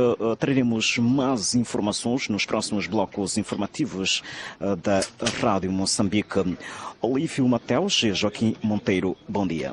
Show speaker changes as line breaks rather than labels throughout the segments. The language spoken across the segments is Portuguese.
traremos mais informações nos próximos blocos informativos da Rádio Moçambique. Olívio Mateus e Joaquim Monteiro, bom dia.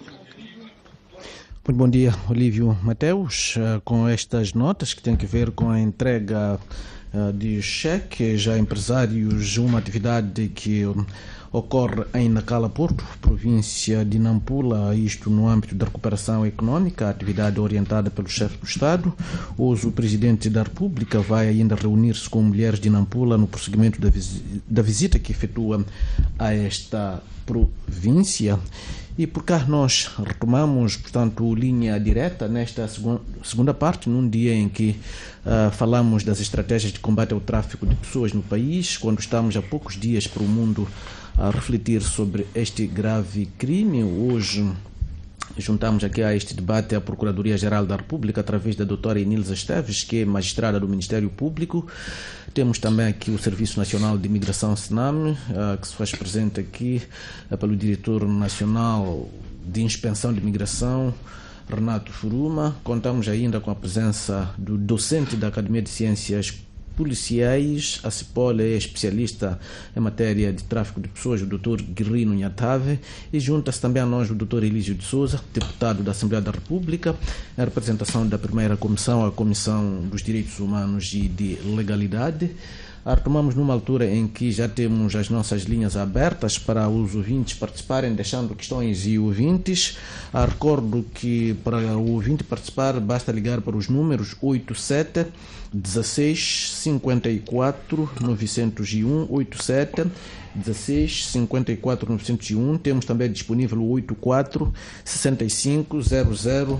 Muito bom dia, Olívio Mateus, com estas notas que têm a ver com a entrega de cheques a empresários, uma atividade que ocorre em Nacala Porto, província de Nampula, isto no âmbito da recuperação econômica, atividade orientada pelo chefe do Estado. Hoje o Presidente da República vai ainda reunir-se com mulheres de Nampula no prosseguimento da visita que efetua a esta província. E por cá nós retomamos, portanto, linha direta nesta segunda parte, num dia em que falamos das estratégias de combate ao tráfico de pessoas no país, quando estamos a poucos dias para o mundo a refletir sobre este grave crime. Hoje juntamos aqui a este debate a Procuradoria-Geral da República através da doutora Inilza Esteves, que é magistrada do Ministério Público. Temos também aqui o Serviço Nacional de Imigração, SNAM, que se faz presente aqui pelo Diretor Nacional de Inspeção de Imigração, Renato Furuma. Contamos ainda com a presença do docente da Academia de Ciências Policiais, a CIPOL é especialista em matéria de tráfico de pessoas, o Dr. Guirino Nhatave, e junta-se também a nós o Dr. Elísio de Souza, deputado da Assembleia da República, em representação da primeira comissão, a Comissão dos Direitos Humanos e de Legalidade. Retomamos numa altura em que já temos as nossas linhas abertas para os ouvintes participarem, deixando questões e ouvintes. Recordo que para o ouvinte participar basta ligar para os números 87 16 54 901, 87 16 54 901. Temos também disponível o 84 65 00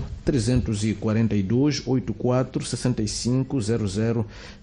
342, 84 65 00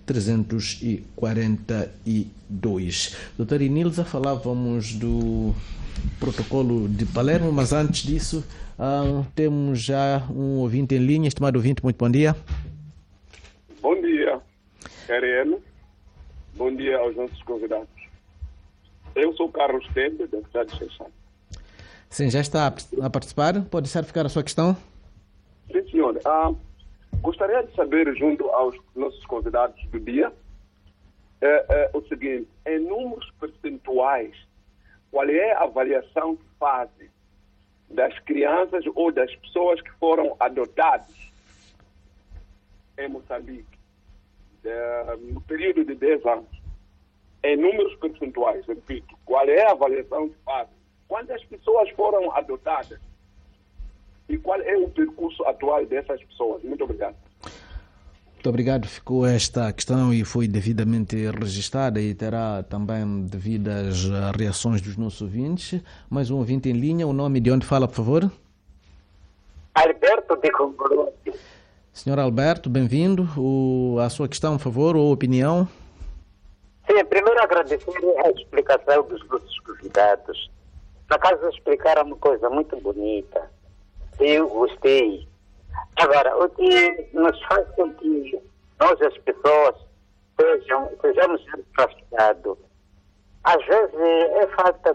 342. Doutora Inilza, falávamos do protocolo de Palermo, mas antes disso temos já um ouvinte em linha. Estimado ouvinte, muito bom dia.
Bom dia, Ariel. Bom dia aos nossos convidados. Eu sou Carlos Tende, da cidade de Xaxá.
Sim, já está a participar. Pode ficar a sua questão?
Sim, senhor. Gostaria de saber, junto aos nossos convidados do dia, o seguinte: em números percentuais, qual é a avaliação que fazem das crianças ou das pessoas que foram adotadas em Moçambique no período de 10 anos? Em números percentuais, repito, qual é a avaliação que fazem? Quantas pessoas foram adotadas? E qual é o percurso atual dessas pessoas? Muito obrigado.
Muito obrigado. Ficou esta questão e foi devidamente registada e terá também devidas reações dos nossos ouvintes. Mais um ouvinte em linha. O nome de onde fala, por favor?
Alberto de Congolete.
Senhor Alberto, bem-vindo. A sua questão, por favor, ou opinião?
Sim, primeiro agradecer a explicação dos nossos convidados. Na casa explicaram uma coisa muito bonita. Eu gostei. Agora, o que nos faz com que nós, as pessoas, sejamos traficados, às vezes é falta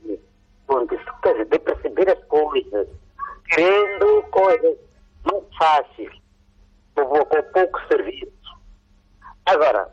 de perceber as coisas, querendo coisas muito fáceis, com pouco serviço. Agora,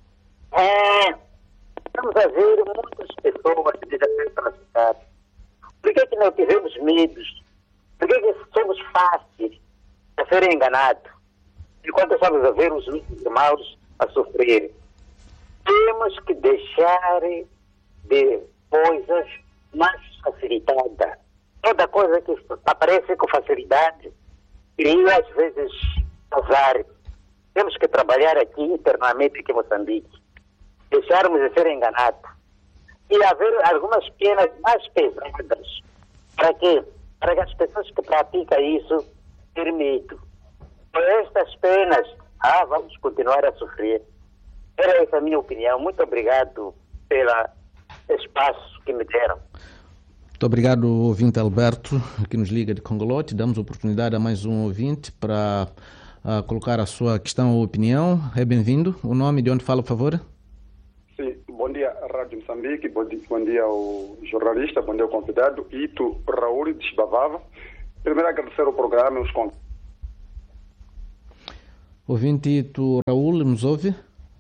estamos a ver muitas pessoas que devem ser traficadas. Por que não tivemos medos? Por que somos fáceis a ser enganados? Enquanto estamos a ver os nossos irmãos a sofrer. Temos que deixar de coisas mais facilitadas. Toda coisa que aparece com facilidade cria às vezes azar. Temos que trabalhar aqui internamente aqui em Moçambique. Deixarmos de ser enganados. E haver algumas penas mais pesadas. Para quê? Para que as pessoas que praticam isso tenham medo. Por estas penas, vamos continuar a sofrer. Era essa a minha opinião. Muito obrigado pelo espaço que me deram.
Muito obrigado, ouvinte Alberto, que nos liga de Congolote. Damos oportunidade a mais um ouvinte para colocar a sua questão ou opinião. É bem-vindo. O nome de onde fala, por favor?
Sim, bom dia, Rádio Moçambique, bom dia ao jornalista, bom dia ao convidado, Ito Raul de Chibavava. Primeiro agradecer o programa e os convidados.
Ouvinte do Raul, nos ouve?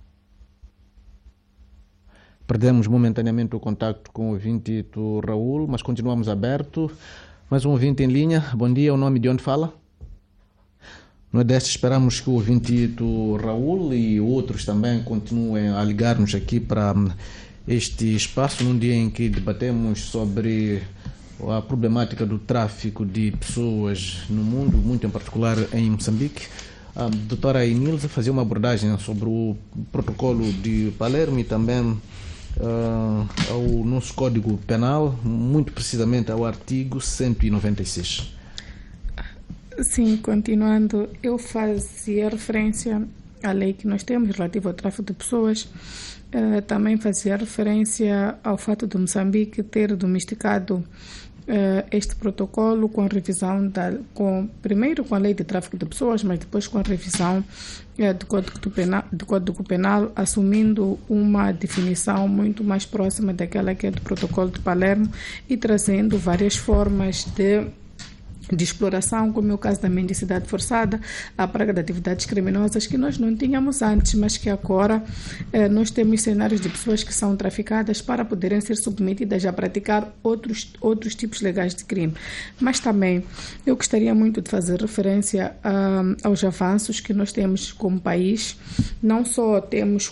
Perdemos momentaneamente o contacto com o ouvinte do Raul, mas continuamos aberto. Mais um ouvinte em linha. Bom dia, o nome de onde fala? Não é desta, esperamos que o ouvinte do Raul e outros também continuem a ligar-nos aqui para este espaço, num dia em que debatemos sobre a problemática do tráfico de pessoas no mundo, muito em particular em Moçambique. A doutora Inilza fazia uma abordagem sobre o protocolo de Palermo e também ao nosso Código Penal, muito precisamente ao artigo 196.
Sim, continuando, eu fazia referência à lei que nós temos relativa ao tráfico de pessoas. Também fazia referência ao fato de Moçambique ter domesticado este protocolo com a revisão primeiro com a lei de tráfico de pessoas, mas depois com a revisão do Código Penal, assumindo uma definição muito mais próxima daquela que é do protocolo de Palermo e trazendo várias formas de exploração, como é o caso da mendicidade forçada, a praga de atividades criminosas que nós não tínhamos antes, mas que agora nós temos cenários de pessoas que são traficadas para poderem ser submetidas a praticar outros tipos legais de crime. Mas também eu gostaria muito de fazer referência aos avanços que nós temos como país. Não só temos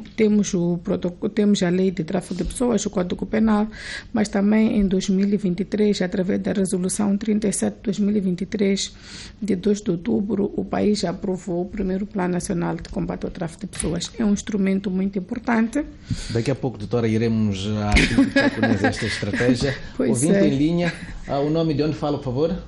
a lei de tráfico de pessoas, o Código Penal, mas também em 2023, através da resolução 37 de 2023, de 2 de outubro, o país já aprovou o primeiro Plano Nacional de Combate ao Tráfico de Pessoas. É um instrumento muito importante.
Daqui a pouco, doutora, iremos identificar com esta estratégia. Ouvinte em linha, o nome de onde fala, por favor?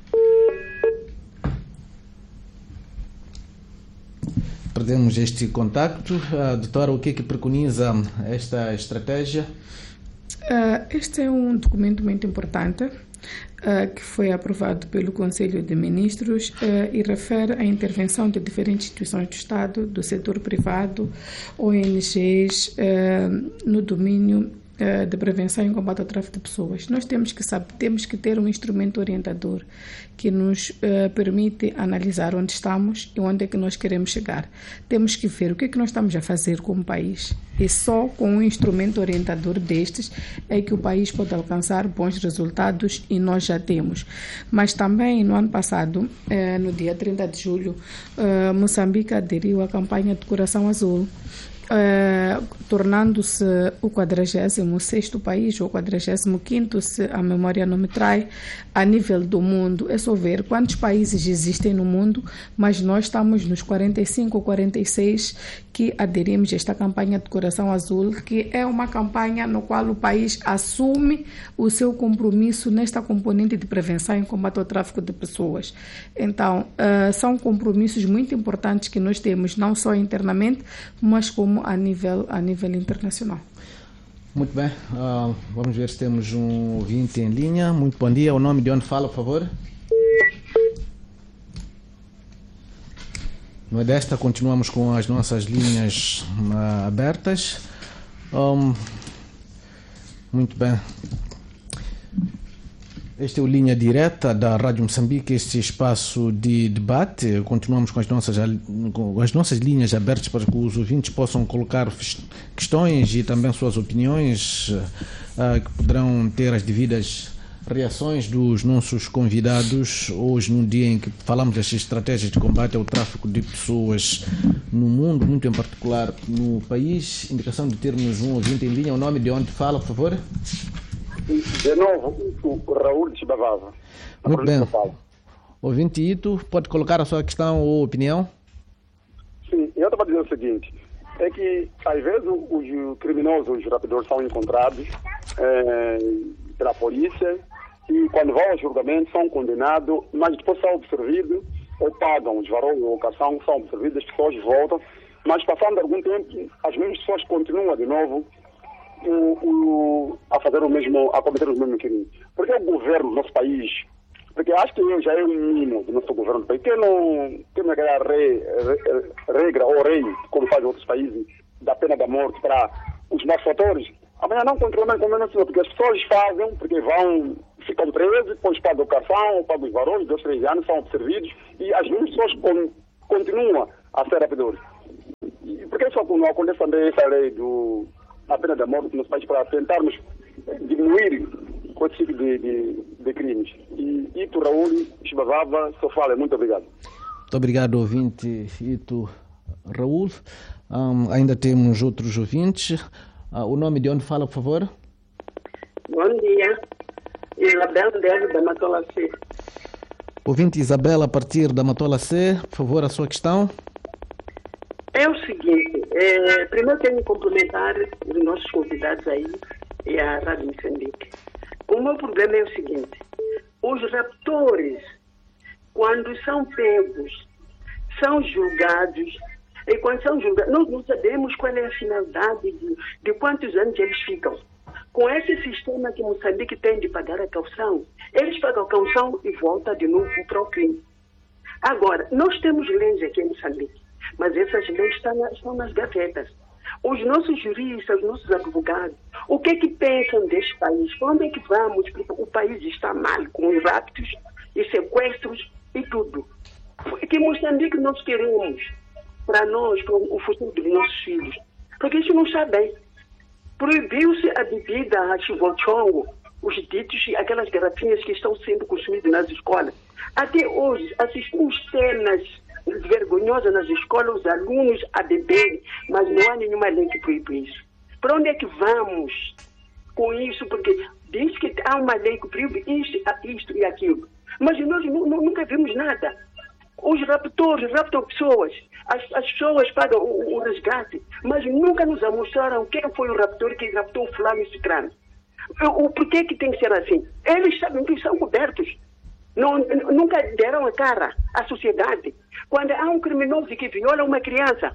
Perdemos este contacto. Doutora, o que é que preconiza esta estratégia?
Este é um documento muito importante que foi aprovado pelo Conselho de Ministros e refere à intervenção de diferentes instituições do Estado, do setor privado, ONGs, no domínio de prevenção e combate ao tráfico de pessoas. Nós temos que ter um instrumento orientador que nos permite analisar onde estamos e onde é que nós queremos chegar. Temos que ver o que é que nós estamos a fazer como país. E só com um instrumento orientador destes é que o país pode alcançar bons resultados, e nós já temos. Mas também no ano passado, no dia 30 de julho, Moçambique aderiu à campanha de Coração Azul, tornando-se o 46º país, ou 45º, se a memória não me trai, a nível do mundo. É só ver quantos países existem no mundo, mas nós estamos nos 45 ou 46 que aderimos a esta campanha de Coração Azul, que é uma campanha no qual o país assume o seu compromisso nesta componente de prevenção e combate ao tráfico de pessoas. Então, são compromissos muito importantes que nós temos, não só internamente, mas como a nível internacional.
Muito bem, vamos ver se temos um ouvinte em linha. Muito bom dia, o nome de onde fala, por favor? No é desta, continuamos com as nossas linhas abertas. Muito bem. Este é o Linha Direta da Rádio Moçambique, este espaço de debate. Continuamos com as nossas linhas abertas para que os ouvintes possam colocar questões e também suas opiniões, que poderão ter as devidas reações dos nossos convidados hoje, no dia em que falamos das estratégias de combate ao tráfico de pessoas no mundo, muito em particular no país. Indicação de termos um ouvinte em linha. O nome de onde fala, por favor?
De novo, o Raul de Chibavava.
Muito bem. Ouvinte Ito, pode colocar a sua questão ou opinião?
Sim, eu estava dizendo o seguinte, é que às vezes os criminosos, os raptadores são encontrados pela polícia e quando vão ao julgamento são condenados, mas depois são absorvidos ou pagam os valores da locação, são absorvidos, as pessoas voltam, mas passando algum tempo as mesmas pessoas continuam de novo a cometer os mesmos crimes. Porque o governo do nosso país, porque acho que já é um mínimo do nosso governo do país, que não tem aquela regra ou lei, como fazem outros países, da pena da morte para os malfatores. Amanhã não controlam como não, porque as pessoas fazem, porque ficam presos, depois pagam o cartão, pagam os valores, 2, 3 anos, são observados, e as mesmas pessoas continuam a ser rapidores. E por que só não acontece também essa lei a pena da morte nos países para tentarmos diminuir com esse tipo de crimes? E Ito Raul Chibavava só fala. Muito obrigado.
Muito obrigado, ouvinte Ito Raul. Ainda temos outros ouvintes. O nome de onde fala, por favor?
Bom dia. Isabel Deve, da Matola C.
Ouvinte Isabel, a partir da Matola C, por favor, a sua questão.
É o seguinte, primeiro tenho que cumprimentar os nossos convidados aí e a Rádio Moçambique. O meu problema é o seguinte, os raptores, quando são pegos, são julgados, e quando são julgados, nós não sabemos qual é a finalidade de quantos anos eles ficam. Com esse sistema que Moçambique tem de pagar a caução, eles pagam a caução e voltam de novo para o crime. Agora, nós temos leis aqui em Moçambique, mas essas leis estão nas gavetas. Os nossos juristas, os nossos advogados, o que é que pensam deste país? Para onde é que vamos? Porque o país está mal, com os raptos e sequestros e tudo. Que Moçambique nós queremos para nós, para o futuro dos nossos filhos? Porque isso não está bem. Proibiu-se a bebida, a chivochongo, os ditos e aquelas garrafinhas que estão sendo consumidas nas escolas. Até hoje, assistimos cenas vergonhosas nas escolas, os alunos a beberem, mas não há nenhuma lei que proíbe isso. Para onde é que vamos com isso? Porque diz que há uma lei que proíbe isto e aquilo. Mas nós nunca vimos nada. Os raptores raptam pessoas. As pessoas pagam o resgate, mas nunca nos mostraram quem foi o raptor que raptou o fulano e ciclano. Por que tem que ser assim? Eles sabem que são cobertos. Nunca deram a cara à sociedade. Quando há um criminoso que viola uma criança,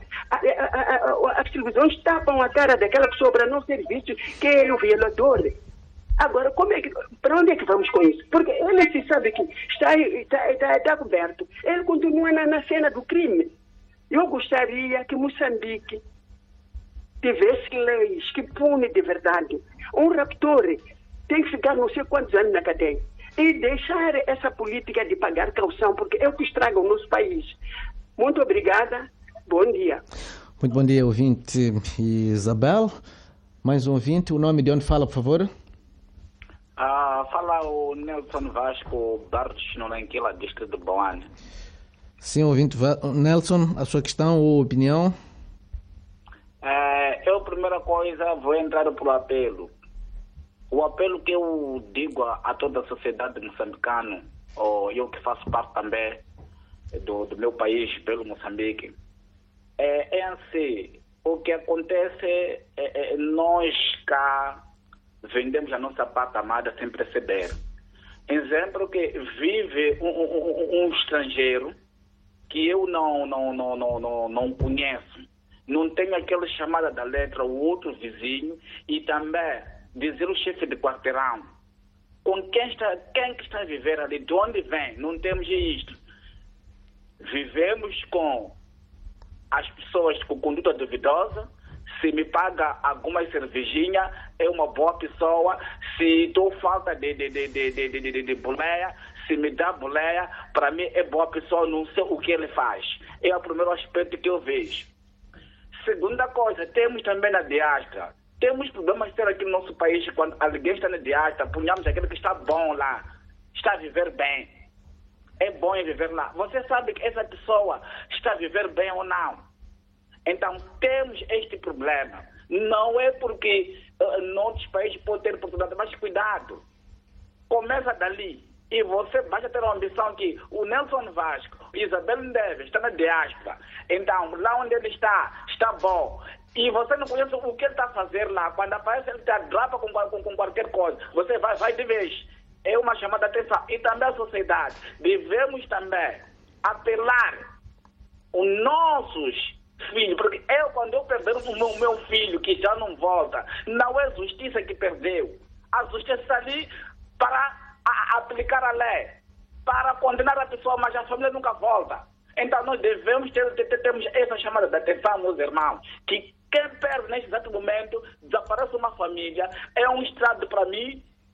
as televisões tapam a cara daquela pessoa para não ser visto que ele é o violador. Agora, para onde é que vamos com isso? Porque ele se sabe que está coberto. Ele continua na cena do crime. Eu gostaria que Moçambique tivesse leis que punem de verdade. Um raptor tem que ficar não sei quantos anos na cadeia. E deixar essa política de pagar caução, porque é o que estraga o nosso país. Muito obrigada. Bom dia.
Muito bom dia, ouvinte Isabel. Mais um ouvinte. O nome de onde fala, por favor?
Fala o Nelson Vasco Bartos, Noranquila, distrito de Boane.
Sim, ouvinte Nelson, a sua questão ou opinião?
Eu, primeira coisa, vou entrar para o apelo. O apelo que eu digo a toda a sociedade moçambicana, eu que faço parte também do meu país, pelo Moçambique, é assim, o que acontece é nós cá vendemos a nossa pata amada sem perceber. Exemplo que vive um estrangeiro que eu não conheço, não tenho aquela chamada da letra, o outro vizinho, e também dizer o chefe de quarteirão, com quem que está a viver ali, de onde vem, não temos isto. Vivemos com as pessoas com conduta duvidosa. Se me paga alguma cervejinha, é uma boa pessoa. Se estou falta de boleia, se me dá boleia, para mim é boa pessoa, não sei o que ele faz. É o primeiro aspecto que eu vejo. Segunda coisa, temos também na diáspora. Temos problemas ter aqui no nosso país, quando alguém está na diáspora, punhamos aquele que está bom lá, está a viver bem. É bom viver lá. Você sabe que essa pessoa está a viver bem ou não? Então, temos este problema. Não é porque noutros países pode ter oportunidade, mas cuidado. Começa dali. E você basta ter a ambição que o Nelson Vasco, Isabel Ndeve, está na diáspora. Então, lá onde ele está bom. E você não conhece o que ele está a fazer lá. Quando aparece, ele está drapa com qualquer coisa. Você vai de vez. É uma chamada de atenção. E também a sociedade. Devemos também apelar os nossos filhos. Porque quando eu perder o meu filho, que já não volta, não é justiça que perdeu. A justiça está ali para aplicar a lei, para condenar a pessoa, mas a família nunca volta. Então nós devemos termos essa chamada de atenção, meus irmãos, que quem perde nesse exato momento, desaparece uma família, é um estrado para mim,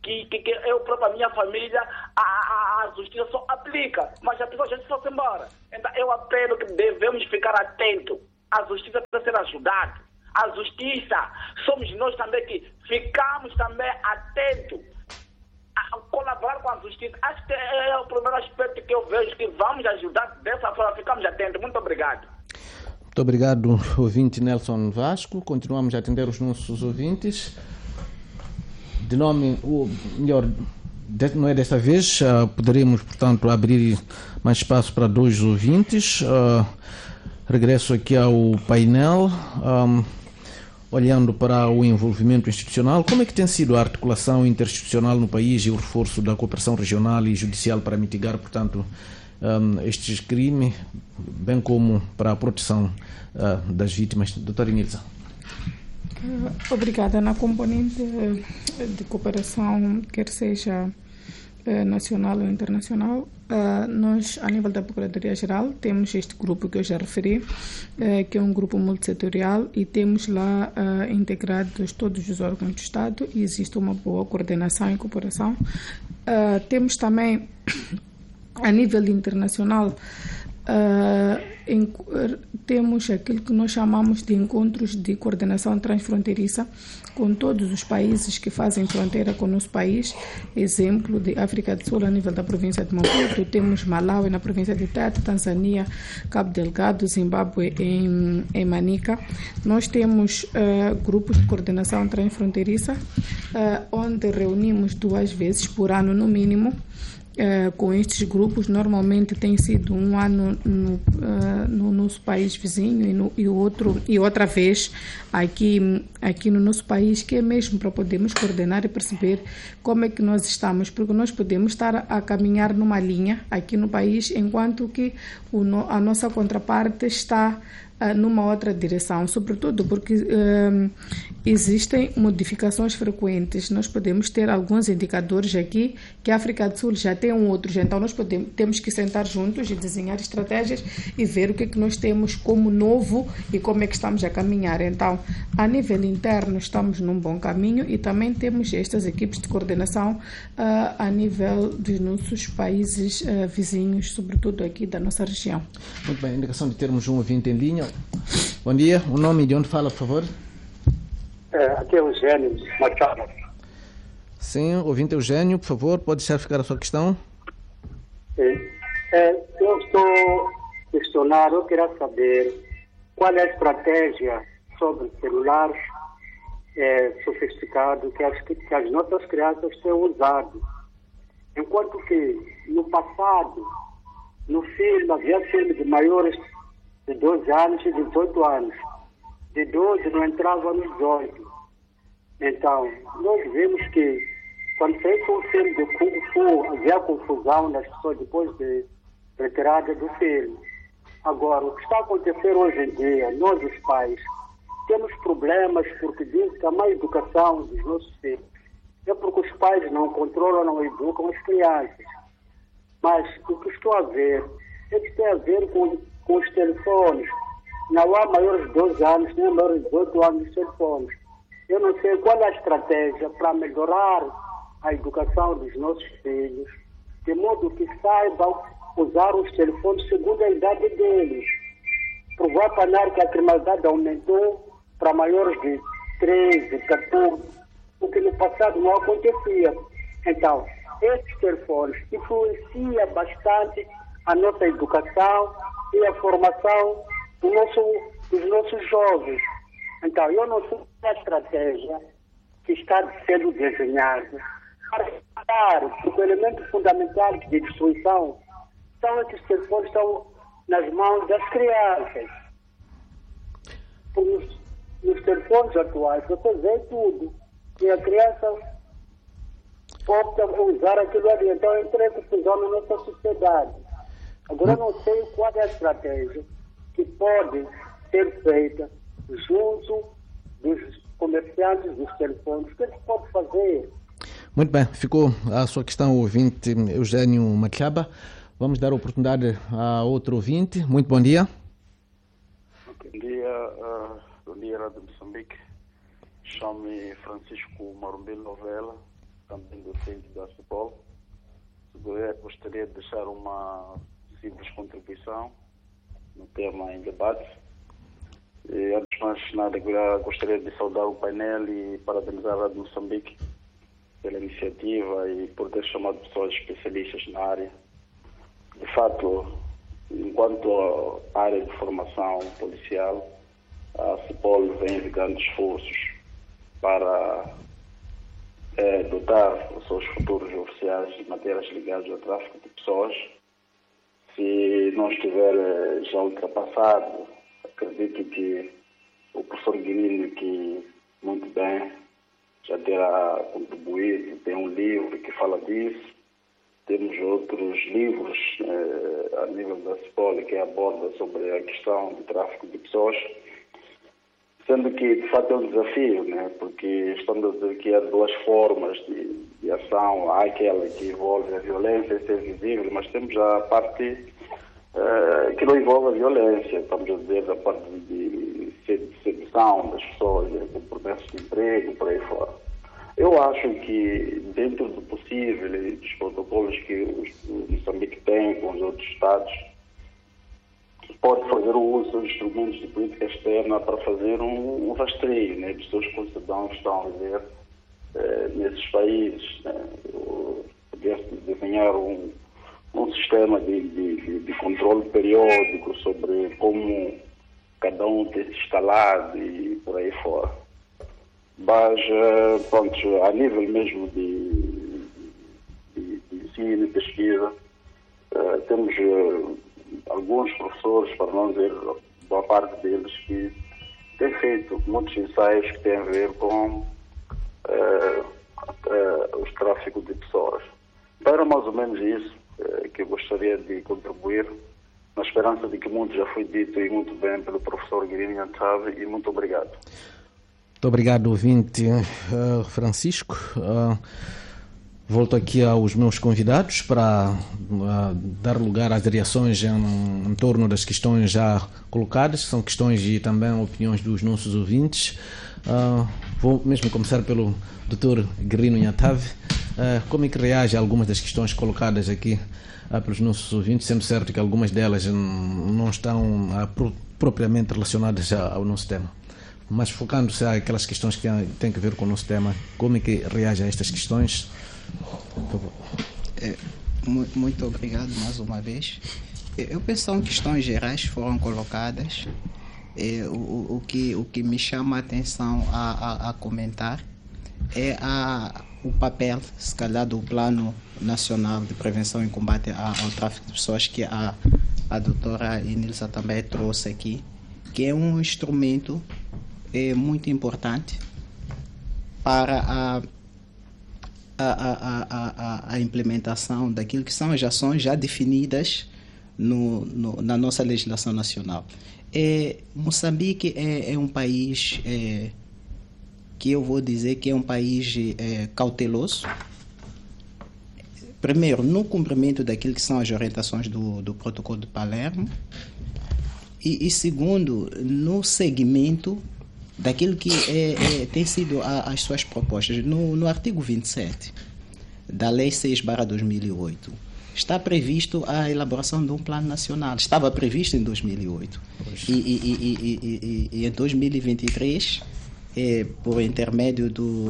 que eu próprio, a minha família, a justiça só aplica, mas a pessoa já se fosse embora. Então eu apelo que devemos ficar atentos. A justiça precisa ser ajudada. A justiça, somos nós também que ficamos também atentos a colaborar com a justiça. Acho que é o primeiro aspecto que eu vejo, que vamos ajudar dessa forma, ficamos atentos. Muito obrigado.
Muito obrigado, ouvinte Nelson Vasco. Continuamos a atender os nossos ouvintes. De nome, ou melhor, não é desta vez, poderemos, portanto, abrir mais espaço para 2 ouvintes. Regresso aqui ao painel, olhando para o envolvimento institucional. Como é que tem sido a articulação interinstitucional no país e o reforço da cooperação regional e judicial para mitigar, portanto, estes crimes, bem como para a proteção das vítimas? Doutora Nilza.
Obrigada. Na componente de cooperação, quer seja nacional ou internacional, nós, a nível da Procuradoria-Geral, temos este grupo que eu já referi, que é um grupo multissetorial, e temos lá integrados todos os órgãos do Estado e existe uma boa coordenação e cooperação. Temos também, a nível internacional, temos aquilo que nós chamamos de encontros de coordenação transfronteiriça com todos os países que fazem fronteira com o nosso país. Exemplo de África do Sul a nível da província de Maputo, temos Malawi na província de Tete, Tanzânia, Cabo Delgado, Zimbábue em Manica. Nós temos grupos de coordenação transfronteiriça onde reunimos 2 vezes por ano no mínimo. Com estes grupos, normalmente tem sido um ano no nosso país vizinho e outra vez aqui no nosso país, que é mesmo para podermos coordenar e perceber como é que nós estamos, porque nós podemos estar a caminhar numa linha aqui no país, enquanto que a nossa contraparte está numa outra direção, sobretudo porque existem modificações frequentes. Nós podemos ter alguns indicadores aqui que a África do Sul já tem outros, então nós temos que sentar juntos e desenhar estratégias e ver o que é que nós temos como novo e como é que estamos a caminhar. Então, a nível interno estamos num bom caminho e também temos estas equipes de coordenação a nível dos nossos países vizinhos, sobretudo aqui da nossa região.
Muito bem, indicação de termos um ouvinte em linha. Bom dia, o nome e de onde fala, por favor?
Aqui é o Eugênio Machado.
Sim, ouvinte Eugênio, por favor, pode deixar ficar a sua questão?
Eu estou questionando, eu queria saber qual é a estratégia sobre celulares sofisticados que as nossas crianças têm usado. Enquanto que no passado, no filme, havia filme de maiores de 12 anos e 18 anos. De 12 não entrava nos 18. Então, nós vimos que quando saiu o filme de Kung Fu, havia confusão nas pessoas depois de retirada do filme. Agora, o que está a acontecer hoje em dia, nós os pais, temos problemas porque diz que a má educação dos nossos filhos é porque os pais não controlam, não educam as crianças. Mas o que estou a ver é que tem a ver com os telefones. Não há maiores de 12 anos, nem maiores de 18 anos de telefones. Eu não sei qual é a estratégia para melhorar a educação dos nossos filhos, de modo que saibam usar os telefones segundo a idade deles. Porque vai apanhar que a criminalidade aumentou para maiores de 13, 14, o que no passado não acontecia. Então, esses telefones influenciam bastante a nossa educação e a formação dos nossos jovens. Então, eu não sei a estratégia que está sendo desenhada para evitar, porque o elemento fundamental de destruição são esses telefones que estão nas mãos das crianças. Nos telefones atuais, você vê tudo. E a criança opta por usar aquilo ali. Então, entra em confusão na nossa sociedade. Agora, eu não sei qual é a estratégia que pode ser feita junto dos comerciantes dos telefones. O que eles podem fazer?
Muito bem, ficou a sua questão, ouvinte Eugênio Machaba. Vamos dar a oportunidade a outro ouvinte. Muito bom dia.
Bom dia, Rádio Moçambique. Chamo-me Francisco Marumbelo Novela. também docente da CEPOL. Gostaria de deixar uma simples contribuição no tema em debate. E, antes de mais nada, gostaria de saudar o painel e parabenizar a Rádio Moçambique pela iniciativa e por ter chamado pessoas especialistas na área. De fato, enquanto área de formação policial, a CEPOL vem de grandes esforços para dotar os seus futuros oficiais de matérias ligadas ao tráfico de pessoas. Se não estiver já ultrapassado, acredito que o professor Guilherme, que muito bem já terá contribuído, tem um livro que fala disso. Temos outros livros a nível da CEPOL que aborda sobre a questão do tráfico de pessoas, sendo que de fato é um desafio, né? Porque estamos a dizer que há duas formas de ação. Há aquela que envolve a violência e ser visível, mas temos a parte que não envolve a violência, estamos a dizer da parte de sedução das pessoas, de promessas de emprego, por aí fora. Eu acho que, dentro do possível e dos protocolos que o Moçambique tem com os outros Estados, pode fazer o uso dos instrumentos de política externa para fazer um rastreio, né, dos seus concidadãos que estão a viver nesses países. Né. Poder desenhar um sistema de controle periódico sobre como cada um tem se instalado e por aí fora. Mas, pronto, a nível mesmo de ensino e pesquisa, temos alguns professores, para não dizer boa parte deles, que têm feito muitos ensaios que têm a ver com os tráficos de pessoas. Então era mais ou menos isso que eu gostaria de contribuir, na esperança de que muito já foi dito e muito bem pelo professor Guilherme Antave, e muito obrigado.
Muito obrigado, ouvinte Francisco. Volto aqui aos meus convidados para dar lugar às reações em torno das questões já colocadas, que são questões e também opiniões dos nossos ouvintes. Vou mesmo começar pelo Dr. Guerrino Nhantave. Como é que reage a algumas das questões colocadas aqui pelos nossos ouvintes, sendo certo que algumas delas não estão propriamente relacionadas ao nosso tema? Mas focando-se aquelas questões que têm a ver com o nosso tema, como é que reage a estas questões? Por favor.
Muito obrigado mais uma vez. Eu penso que são questões gerais que foram colocadas. O que me chama a atenção a comentar é o papel, se calhar, do Plano Nacional de Prevenção e Combate ao Tráfico de Pessoas, que a doutora Inilza também trouxe aqui, que é um instrumento muito importante para a implementação daquilo que são as ações já definidas na nossa legislação nacional. Moçambique é um país que eu vou dizer que é um país cauteloso. Primeiro, no cumprimento daquilo que são as orientações do Protocolo de Palermo, e segundo, no segmento daquilo que tem sido as suas propostas. No artigo 27 da Lei 6/2008, está previsto a elaboração de um plano nacional. Estava previsto em 2008. E em 2023, por intermédio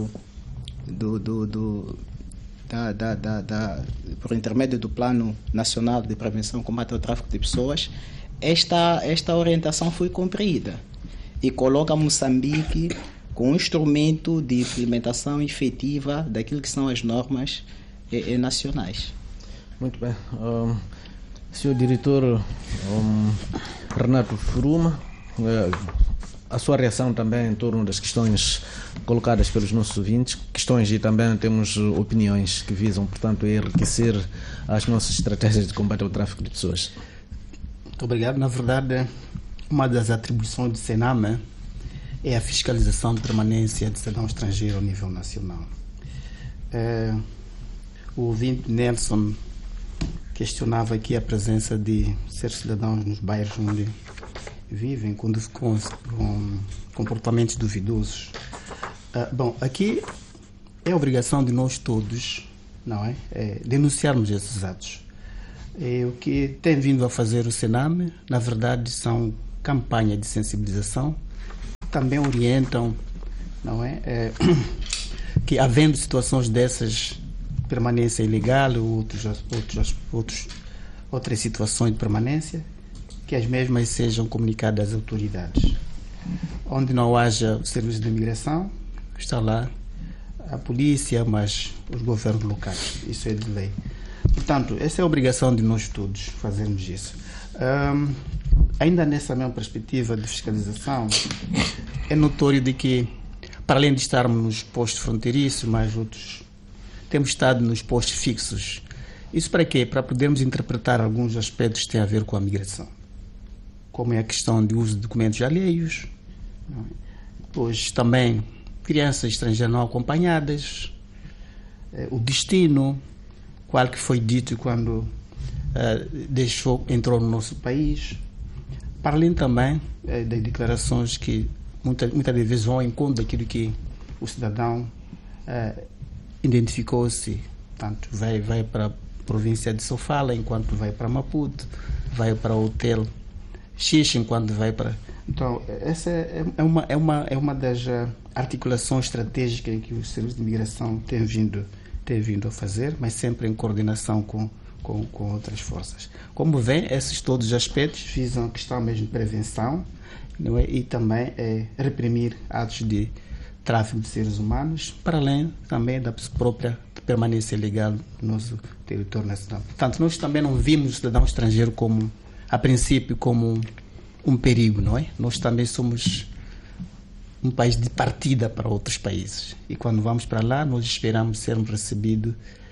por intermédio do Plano Nacional de Prevenção e Combate ao Tráfico de Pessoas, esta orientação foi cumprida e coloca Moçambique com um instrumento de implementação efetiva daquilo que são as normas nacionais.
Muito bem. Senhor Diretor Renato Furuma, a sua reação também em torno das questões colocadas pelos nossos ouvintes, questões e também temos opiniões que visam, portanto, enriquecer as nossas estratégias de combate ao tráfico de pessoas.
Muito obrigado. Na verdade, uma das atribuições do SENAM é a fiscalização de permanência de cidadão estrangeiro ao nível nacional. O ouvinte Nelson questionava aqui a presença de seres cidadãos nos bairros onde vivem com comportamentos duvidosos. Bom, aqui é obrigação de nós todos, não é? Denunciarmos esses atos. O que tem vindo a fazer o Sename, na verdade, são campanhas de sensibilização, também orientam, não é? Que havendo situações dessas, permanência ilegal ou outras situações de permanência, que as mesmas sejam comunicadas às autoridades. Onde não haja o serviço de imigração, está lá a polícia, mas os governos locais. Isso é de lei. Portanto, essa é a obrigação de nós todos fazermos isso. Ainda nessa mesma perspectiva de fiscalização, é notório de que, para além de estarmos nos postos fronteiriços, mais outros, temos estado nos postos fixos. Isso para quê? Para podermos interpretar alguns aspectos que têm a ver com a migração, como é a questão de uso de documentos alheios, depois também crianças estrangeiras não acompanhadas, o destino, qual que foi dito quando entrou no nosso país, para além também das declarações que muitas vezes vão em conta daquilo que o cidadão identificou-se, tanto vai para a província de Sofala, enquanto vai para Maputo, vai para o hotel X, enquanto vai para... Então, essa é uma das articulações estratégicas que o Serviço de Imigração tem vindo a fazer, mas sempre em coordenação com outras forças. Como vem, esses todos os aspectos visam a questão mesmo de prevenção, não é? E também reprimir atos de tráfico de seres humanos, para além também da própria permanência legal no nosso território nacional. Portanto, nós também não vimos o cidadão estrangeiro a princípio, como um perigo, não é? Nós também somos um país de partida para outros países. E quando vamos para lá, nós esperamos ser recebidos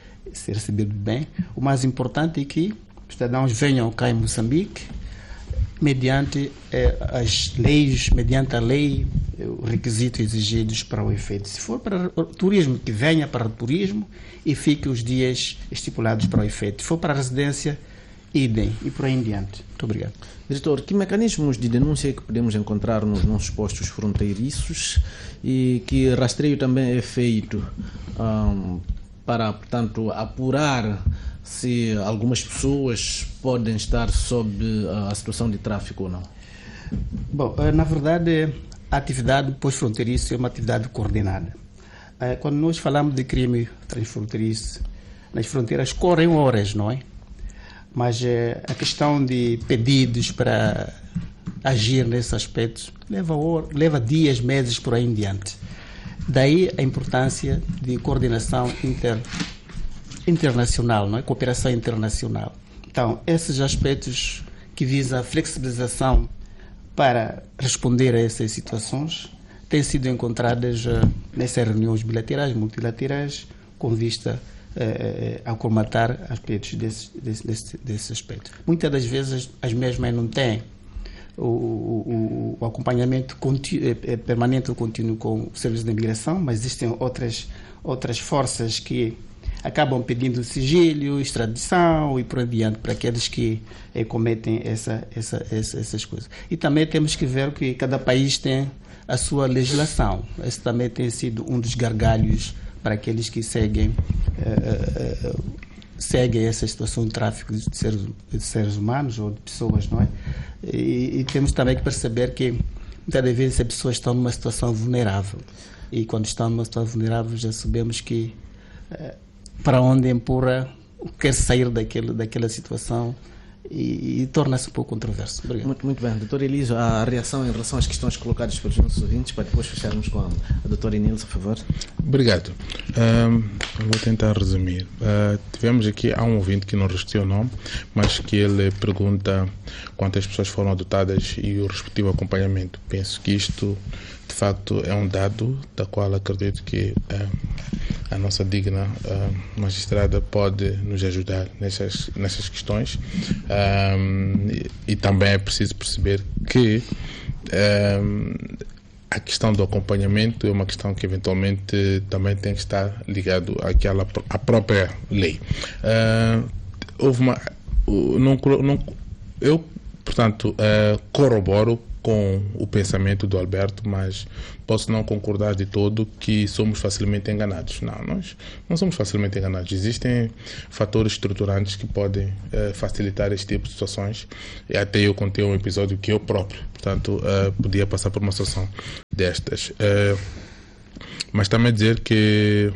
bem. O mais importante é que os cidadãos venham cá em Moçambique, mediante as leis, mediante a lei, os requisitos exigidos para o efeito. Se for para o turismo, que venha para o turismo e fique os dias estipulados para o efeito. Se for para a residência, idem, e por aí em diante. Muito obrigado.
Diretor, que mecanismos de denúncia que podemos encontrar nos nossos postos fronteiriços e que rastreio também é feito para, portanto, apurar se algumas pessoas podem estar sob a situação de tráfico ou não?
Bom, na verdade, a atividade pós-fronteiriço é uma atividade coordenada. Quando nós falamos de crime transfronteiriço, nas fronteiras correm horas, não é? Mas a questão de pedidos para agir nesse aspecto leva dias, meses, por aí em diante. Daí a importância de coordenação internacional, não é? Cooperação internacional. Então, esses aspectos que visam a flexibilização para responder a essas situações têm sido encontradas nessas reuniões bilaterais, multilaterais, com vista a colmatar aspectos desse aspecto. Muitas das vezes as mesmas não têm o acompanhamento permanente ou contínuo com o Serviço de Imigração, mas existem outras forças que acabam pedindo sigilo, extradição e por aí adiante para aqueles que cometem essas coisas. E também temos que ver que cada país tem a sua legislação. Esse também tem sido um dos gargalhos para aqueles que seguem essa situação de tráfico de seres humanos ou de pessoas, não é? E temos também que perceber que muitas vezes as pessoas estão numa situação vulnerável. E quando estão numa situação vulnerável já sabemos que para onde empurra, quer sair daquela situação e torna-se um pouco controverso. Obrigado.
Muito bem. Doutor Elísio, a reação em relação às questões colocadas pelos nossos ouvintes, para depois fecharmos com a doutora Inês, por favor.
Obrigado. Vou tentar resumir. Tivemos aqui, há um ouvinte que não repetiu o nome, mas que ele pergunta quantas pessoas foram adotadas e o respectivo acompanhamento. Penso que isto, de facto, é um dado da qual acredito que a nossa digna magistrada pode nos ajudar nessas questões. E também é preciso perceber que a questão do acompanhamento é uma questão que eventualmente também tem que estar ligado à própria lei. Eu, portanto, corroboro com o pensamento do Alberto, mas posso não concordar de todo que somos facilmente enganados. Não, nós não somos facilmente enganados. Existem fatores estruturantes que podem facilitar este tipo de situações. E até eu contei um episódio que eu próprio, portanto, podia passar por uma situação destas. Mas também dizer que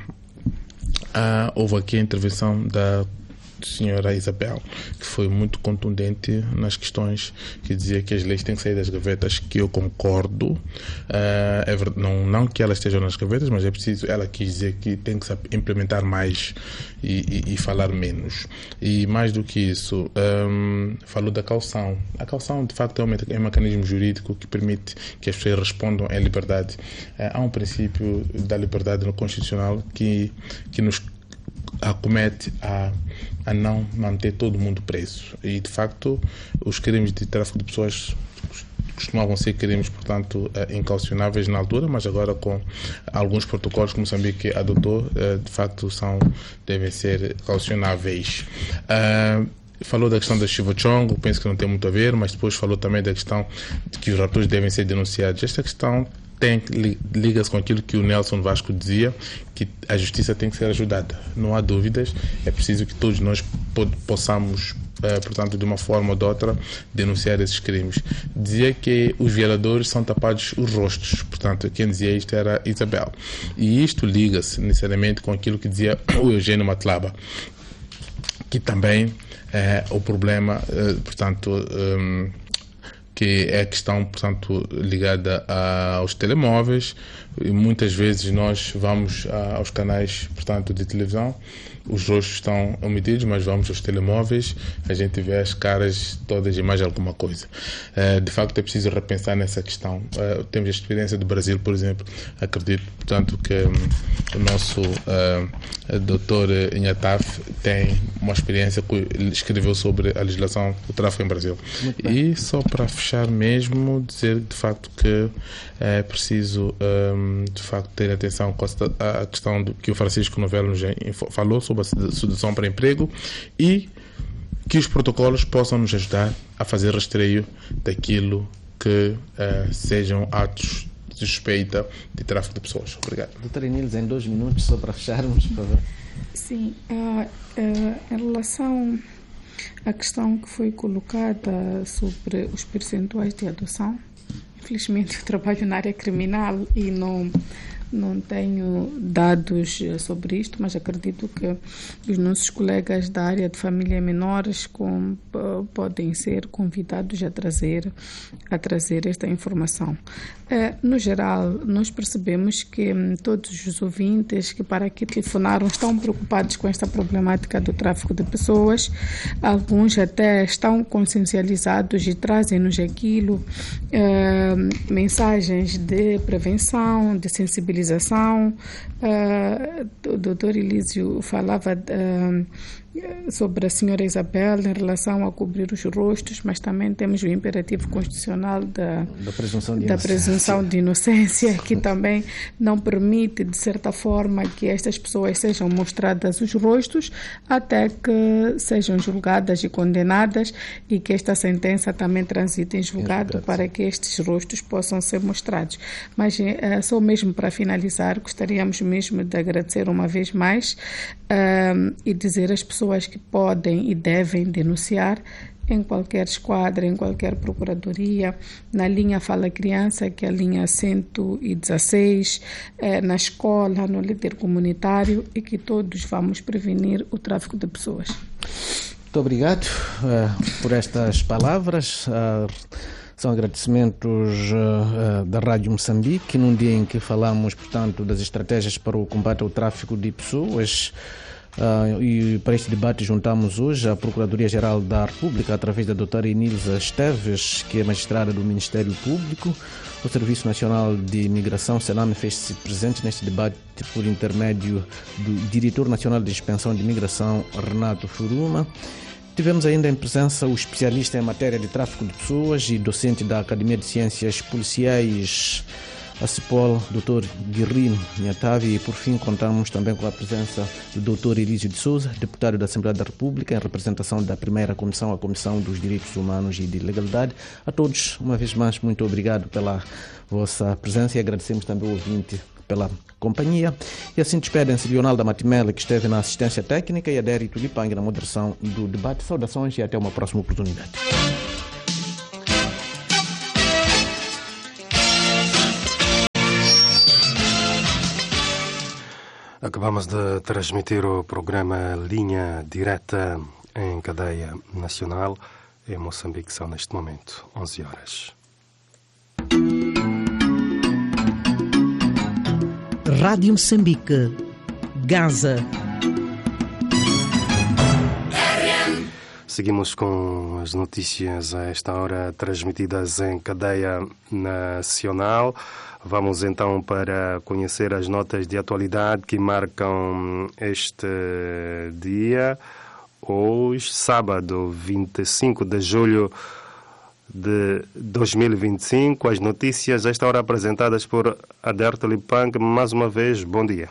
houve aqui a intervenção da senhora Isabel, que foi muito contundente nas questões que dizia que as leis têm que sair das gavetas, que eu concordo. Não que elas estejam nas gavetas, mas é preciso, ela quis dizer que tem que se implementar mais e falar menos. E mais do que isso, falou da caução. A caução, de facto, é um mecanismo jurídico que permite que as pessoas respondam em liberdade. Há um princípio da liberdade no Constitucional que nos acomete a não manter todo mundo preso. E, de facto, os crimes de tráfico de pessoas costumavam ser crimes, portanto, incaucionáveis na altura, mas agora com alguns protocolos que Moçambique adotou, de facto, devem ser caucionáveis. Falou da questão da Chivochongo, penso que não tem muito a ver, mas depois falou também da questão de que os raptores devem ser denunciados. Esta questão liga-se com aquilo que o Nelson Vasco dizia, que a justiça tem que ser ajudada. Não há dúvidas, é preciso que todos nós possamos, portanto, de uma forma ou de outra, denunciar esses crimes. Dizia que os violadores são tapados os rostos, portanto, quem dizia isto era Isabel. E isto liga-se necessariamente com aquilo que dizia o Eugênio Matlaba, que também é o problema, portanto, que é a questão, portanto, ligada aos telemóveis. E muitas vezes nós vamos aos canais, portanto, de televisão, os rostos estão omitidos, mas vamos aos telemóveis, a gente vê as caras todas e mais alguma coisa. De facto, é preciso repensar nessa questão. Temos a experiência do Brasil, por exemplo. Acredito, portanto, que o nosso doutor Inhataf tem uma experiência que escreveu sobre a legislação do tráfico em Brasil. E só para fechar mesmo, dizer de facto que é preciso de facto ter atenção com a questão que o Francisco Novello nos falou sobre a sedução para emprego, e que os protocolos possam nos ajudar a fazer rastreio daquilo que sejam atos de suspeita de tráfico de pessoas. Obrigado.
Doutora Inils, em 2 minutos, só para fecharmos, por favor.
Sim, em relação à questão que foi colocada sobre os percentuais de adoção, infelizmente eu trabalho na área criminal e não tenho dados sobre isto, mas acredito que os nossos colegas da área de família e menores podem ser convidados a trazer esta informação. No geral, nós percebemos que todos os ouvintes que para aqui telefonaram estão preocupados com esta problemática do tráfico de pessoas. Alguns até estão consciencializados e trazem-nos aquilo, mensagens de prevenção, de sensibilização. O doutor Elísio falava sobre a senhora Isabel em relação a cobrir os rostos, mas também temos o imperativo constitucional da presunção de inocência, que também não permite, de certa forma, que estas pessoas sejam mostradas os rostos até que sejam julgadas e condenadas, e que esta sentença também transite em julgado para que estes rostos possam ser mostrados. Mas só mesmo para finalizar, gostaríamos mesmo de agradecer uma vez mais e dizer às pessoas que podem e devem denunciar em qualquer esquadra, em qualquer procuradoria, na linha Fala Criança, que é a linha 116, na escola, no líder comunitário, e que todos vamos prevenir o tráfico de pessoas.
Muito obrigado por estas palavras. São agradecimentos da Rádio Moçambique, num dia em que falamos, portanto, das estratégias para o combate ao tráfico de pessoas. E para este debate juntamos hoje a Procuradoria-Geral da República, através da doutora Inilza Esteves, que é magistrada do Ministério Público. O Serviço Nacional de Imigração, SENAMI, fez-se presente neste debate por intermédio do Diretor Nacional de Inspeção de Imigração, Renato Furuma. Tivemos ainda em presença o especialista em matéria de tráfico de pessoas e docente da Academia de Ciências Policiais, a CIPOL, Dr. Guirino Nhatavi, e por fim contamos também com a presença do Dr. Elísio de Souza, deputado da Assembleia da República, em representação da primeira comissão, a Comissão dos Direitos Humanos e de Legalidade. A todos, uma vez mais, muito obrigado pela vossa presença e agradecemos também ao ouvinte pela companhia. E assim despedem-se Leonardo Matimela, que esteve na assistência técnica, e Adério Tulipang na moderação do debate. Saudações e até uma próxima oportunidade.
Acabamos de transmitir o programa Linha Direta em cadeia nacional. Em Moçambique são neste momento 11 horas.
Rádio Moçambique, Gaza.
Seguimos com as notícias a esta hora transmitidas em cadeia nacional. Vamos então para conhecer as notas de atualidade que marcam este dia. Hoje, sábado, 25 de julho de 2025. As notícias a esta hora apresentadas por Adério Tulipang. Mais uma vez, bom dia.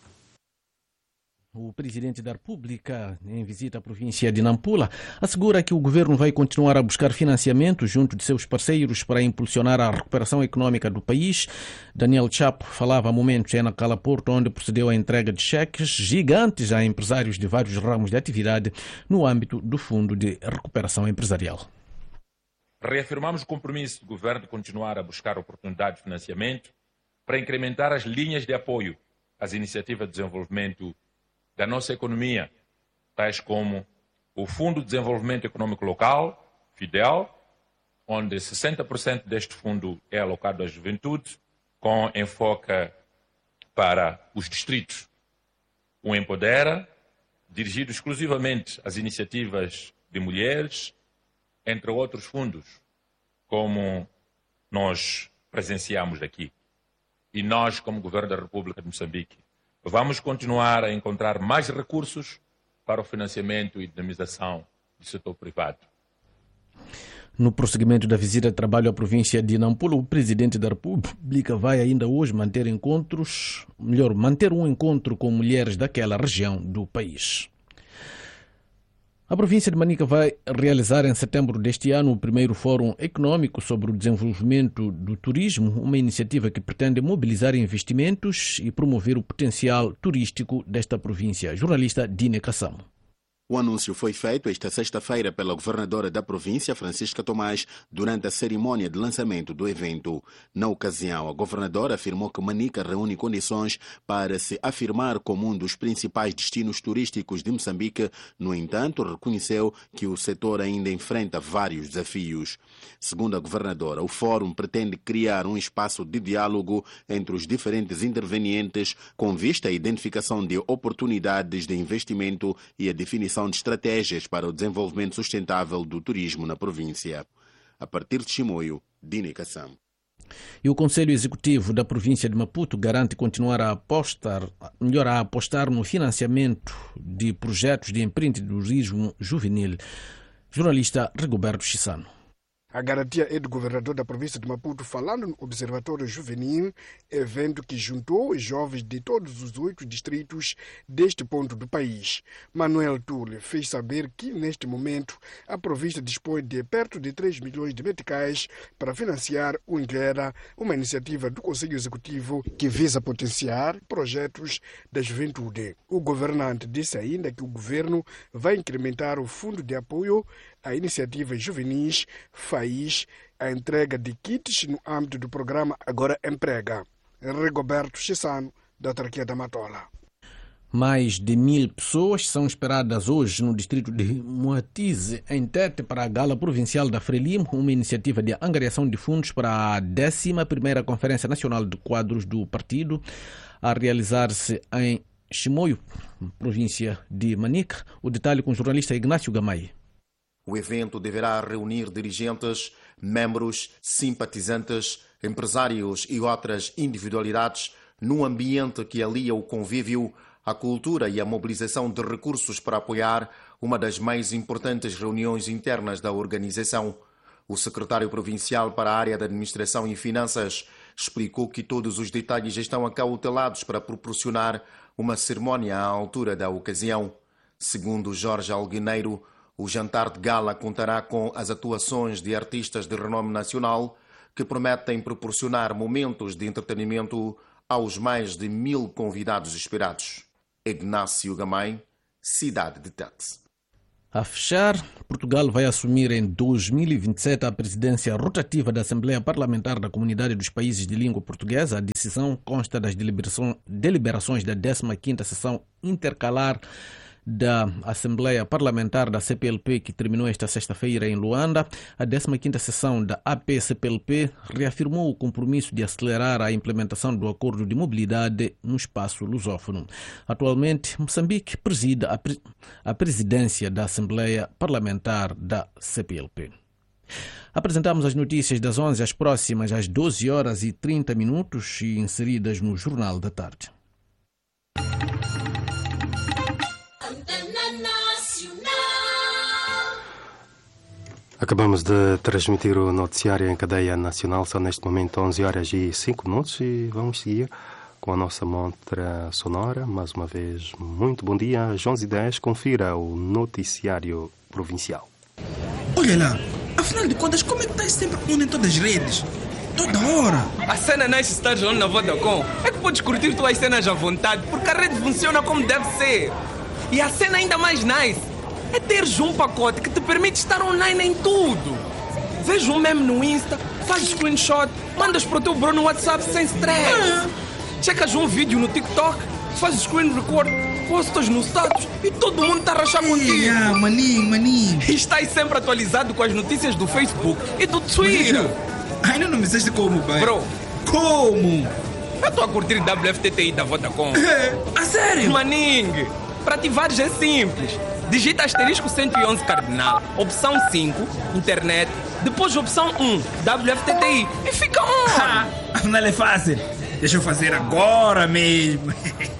O presidente da República, em visita à província de Nampula, assegura que o governo vai continuar a buscar financiamento junto de seus parceiros para impulsionar a recuperação econômica do país. Daniel Chapo falava há momentos na Cala Porto, onde procedeu à entrega de cheques gigantes a empresários de vários ramos de atividade no âmbito do Fundo de Recuperação Empresarial.
Reafirmamos o compromisso do governo de continuar a buscar oportunidades de financiamento para incrementar as linhas de apoio às iniciativas de desenvolvimento da nossa economia, tais como o Fundo de Desenvolvimento Econômico Local, FIDEL, onde 60% deste fundo é alocado à juventude, com enfoque para os distritos. O Empodera, dirigido exclusivamente às iniciativas de mulheres, entre outros fundos, como nós presenciamos aqui. E nós, como Governo da República de Moçambique, vamos continuar a encontrar mais recursos para o financiamento e dinamização do setor privado.
No prosseguimento da visita de trabalho à província de Nampula, o presidente da República vai ainda hoje manter um encontro com mulheres daquela região do país. A província de Manica vai realizar em setembro deste ano o primeiro Fórum Econômico sobre o Desenvolvimento do Turismo, uma iniciativa que pretende mobilizar investimentos e promover o potencial turístico desta província. Jornalista Dine Kassam.
O anúncio foi feito esta sexta-feira pela governadora da província, Francisca Tomás, durante a cerimônia de lançamento do evento. Na ocasião, a governadora afirmou que Manica reúne condições para se afirmar como um dos principais destinos turísticos de Moçambique. No entanto, reconheceu que o setor ainda enfrenta vários desafios. Segundo a governadora, o fórum pretende criar um espaço de diálogo entre os diferentes intervenientes com vista à identificação de oportunidades de investimento e a definição de estratégias para o desenvolvimento sustentável do turismo na província. A partir de Chimoio, Dine Kassam.
E o Conselho Executivo da província de Maputo garante continuar a apostar no financiamento de projetos de empreendedorismo juvenil. Jornalista Rigoberto Chissano.
A garantia é do governador da província de Maputo, falando no Observatório Juvenil, evento que juntou os jovens de todos os 8 distritos deste ponto do país. Manuel Tule fez saber que, neste momento, a província dispõe de perto de 3 milhões de meticais para financiar o Ingera, uma iniciativa do Conselho Executivo que visa potenciar projetos da juventude. O governante disse ainda que o governo vai incrementar o fundo de apoio a iniciativas juvenis, a entrega de kits no âmbito do programa Agora Emprega. Rigoberto Chissano, da autarquia da Matola.
Mais de 1.000 pessoas são esperadas hoje no distrito de Moatize, em Tete, para a Gala Provincial da Frelimo, uma iniciativa de angariação de fundos para a 11ª Conferência Nacional de Quadros do Partido, a realizar-se em Chimoio, província de Manica. O detalhe com o jornalista Ignácio Gamay.
O evento deverá reunir dirigentes, membros, simpatizantes, empresários e outras individualidades num ambiente que alia o convívio, a cultura e a mobilização de recursos para apoiar uma das mais importantes reuniões internas da organização. O secretário provincial para a área da Administração e Finanças, explicou que todos os detalhes estão acautelados para proporcionar uma cerimónia à altura da ocasião. Segundo Jorge Alguineiro, o jantar de gala contará com as atuações de artistas de renome nacional que prometem proporcionar momentos de entretenimento aos mais de 1000 convidados esperados. Ignácio Gamay, Cidade de Tete.
A fechar, Portugal vai assumir em 2027 a presidência rotativa da Assembleia Parlamentar da Comunidade dos Países de Língua Portuguesa. A decisão consta das deliberações da 15ª Sessão Intercalar da Assembleia Parlamentar da CPLP, que terminou esta sexta-feira em Luanda. A 15ª sessão da AP-CPLP reafirmou o compromisso de acelerar a implementação do Acordo de Mobilidade no espaço lusófono. Atualmente, Moçambique preside a presidência da Assembleia Parlamentar da CPLP. Apresentamos as notícias das 11 às próximas às 12h30 e inseridas no Jornal da Tarde.
Acabamos de transmitir o noticiário em cadeia nacional, são neste momento 11h05 e vamos seguir com a nossa montra sonora. Mais uma vez, muito bom dia, às 11h10, confira o noticiário provincial.
Olha lá, afinal de contas, como é que estás sempre on em todas as redes? Toda hora!
A cena não é se estás on na Vodacom, é que podes curtir tuas cenas à vontade, porque a rede funciona como deve ser. E a cena ainda mais nice é teres um pacote que te permite estar online em tudo. Veja um meme no Insta, fazes screenshot, mandas para o teu bro no WhatsApp sem stress. Checas um vídeo no TikTok, fazes screen record, postas no status e todo mundo está a rachar contigo.
Maninho.
E estás sempre atualizado com as notícias do Facebook e do Twitter.
Ainda não me disseste como, pai.
Bro,
como?
Eu estou a curtir WFTTI da Vodacom.
A sério?
Maninho, para ativares é simples. Digita asterisco 111 cardinal, opção 5, internet, depois opção 1, WFTTI e fica on!
Afinal é fácil. Deixa eu fazer agora mesmo.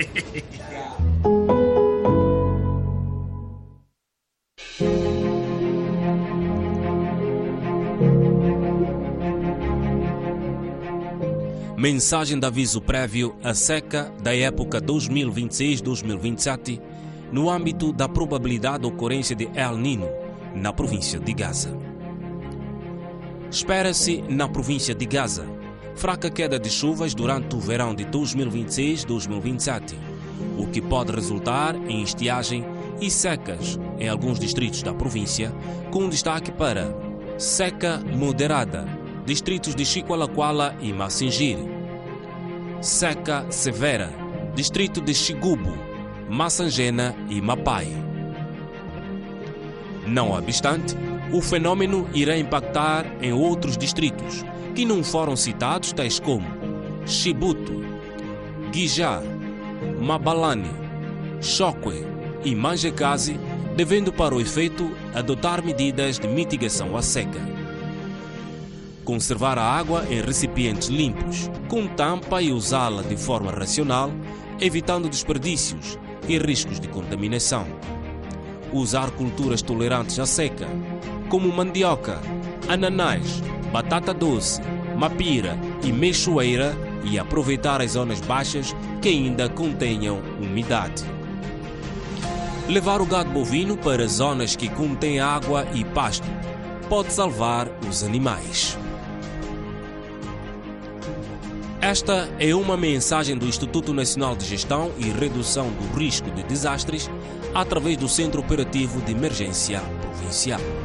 Mensagem de aviso prévio à seca da época 2026-2027 no âmbito da probabilidade de ocorrência de El Niño na província de Gaza. Espera-se na província de Gaza fraca queda de chuvas durante o verão de 2026-2027, o que pode resultar em estiagem e secas em alguns distritos da província, com destaque para seca moderada, distritos de Chiqualaquala e Massingiri, seca severa, distrito de Xigubo, Massangena e Mapai. Não obstante, o fenômeno irá impactar em outros distritos que não foram citados, tais como Chibuto, Guijá, Mabalane, Chokwe e Manjekazi, devendo para o efeito adotar medidas de mitigação à seca. Conservar a água em recipientes limpos, com tampa e usá-la de forma racional, evitando desperdícios e riscos de contaminação. Usar culturas tolerantes à seca, como mandioca, ananás, batata doce, mapira e meixoeira, e aproveitar as zonas baixas que ainda contenham umidade. Levar o gado bovino para zonas que contêm água e pasto pode salvar os animais. Esta é uma mensagem do Instituto Nacional de Gestão e Redução do Risco de Desastres através do Centro Operativo de Emergência Provincial.